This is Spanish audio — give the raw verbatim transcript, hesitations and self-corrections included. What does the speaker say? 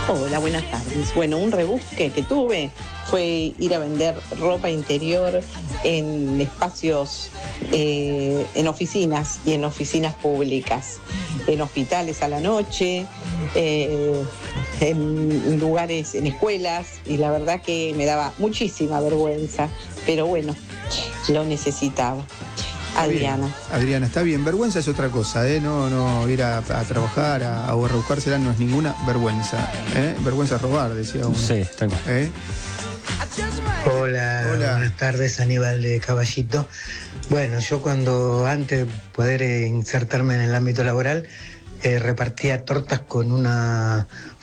Hola, buenas tardes. Bueno, un rebusque que tuve fue ir a vender ropa interior en espacios, eh, en oficinas y en oficinas públicas, en hospitales a la noche, eh, en lugares, en escuelas, y la verdad que me daba muchísima vergüenza, pero bueno, lo necesitaba. Está Adriana. bien, Adriana, está bien. Vergüenza es otra cosa, ¿eh? No, no ir a, a trabajar, a, a rebuscársela no es ninguna vergüenza. ¿eh? Vergüenza es robar, decía uno. Sí, está bien. ¿Eh? Hola, Hola. buenas tardes, Aníbal de Caballito. Bueno, yo cuando antes de poder eh, insertarme en el ámbito laboral, eh, repartía tortas con una